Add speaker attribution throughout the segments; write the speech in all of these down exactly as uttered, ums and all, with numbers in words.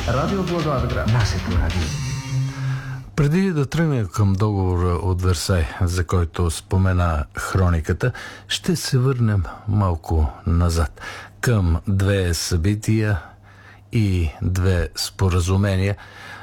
Speaker 1: Радио Благоевград. Нашето радио.
Speaker 2: Преди да тръгнем към договора от Версай, за който спомена хрониката, ще се върнем малко назад към две събития и две споразумения.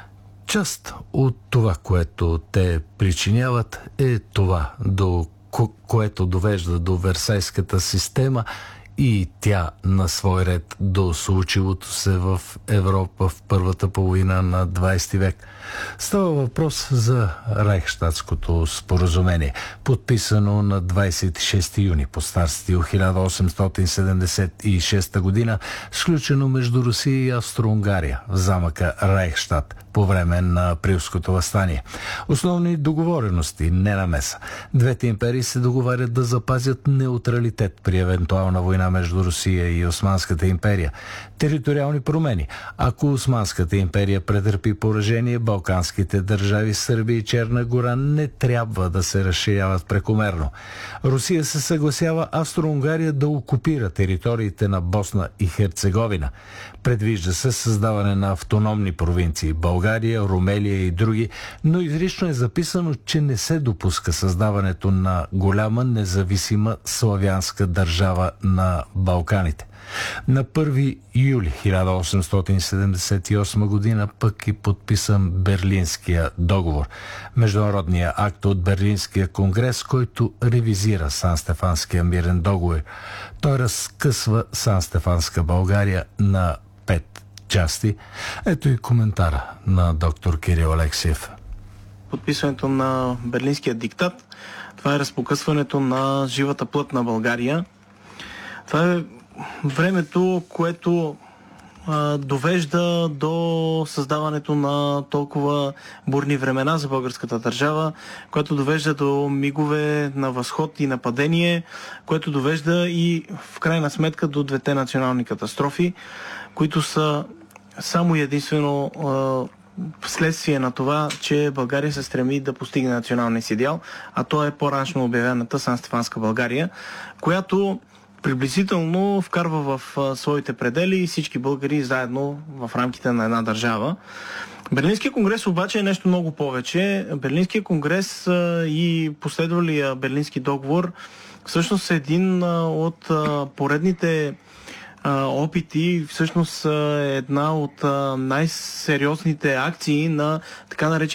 Speaker 2: Част от това, което те причиняват, е това, до ко- което довежда до Версайската система и тя на свой ред до случилото се в Европа в първата половина на двайсети век. Става въпрос за Райхщатското споразумение, подписано на двайсет и шести юни по стар стил хиляда осемстотин седемдесет и шеста година, сключено между Русия и Австро-Унгария в замъка Райхщат по време на Априлското въстание. Основни договорености, не намеса. Двете империи се договарят да запазят неутралитет при евентуална война между Русия и Османската империя. Териториални промени. Ако Османската империя претърпи поражение, балканските държави Сърбия и Черна гора не трябва да се разширяват прекомерно. Русия се съгласява Австро-Унгария да окупира териториите на Босна и Херцеговина. Предвижда се създаване на автономни провинции България, Румелия и други, но изрично е записано, че не се допуска създаването на голяма независима славянска държава на Балканите. На първи юли хиляда осемстотин седемдесет и осма година пък и подписан Берлинския договор, международния акт от Берлинския конгрес, който ревизира Сан-Стефанския мирен договор. Той разкъсва Сан-Стефанска България на пет части. Ето и коментара на доктор Кирил Алексиев.
Speaker 3: Подписването на Берлинския диктат, това е разпокъсването на живата плът на България. Това е времето, което а, довежда до създаването на толкова бурни времена за българската държава, което довежда до мигове на възход и нападение, което довежда и в крайна сметка до двете национални катастрофи, които са само и единствено а, вследствие на това, че България се стреми да постигне националния си идеал, а то е по-раншно обявената Сан-Стефанска България, която приблизително вкарва в а, своите предели всички българи заедно в рамките на една държава. Берлинския конгрес обаче е нещо много повече. Берлинския конгрес а, и последвалия Берлински договор всъщност е един а, от а, поредните а, опити, всъщност е една от а, най-сериозните акции на така наречените